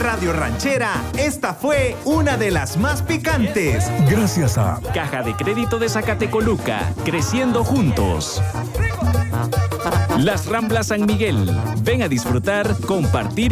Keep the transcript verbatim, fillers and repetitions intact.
Radio Ranchera, esta fue una de las más picantes. Gracias a Caja de Crédito de Zacatecoluca, creciendo juntos. Las Ramblas San Miguel, ven a disfrutar, compartir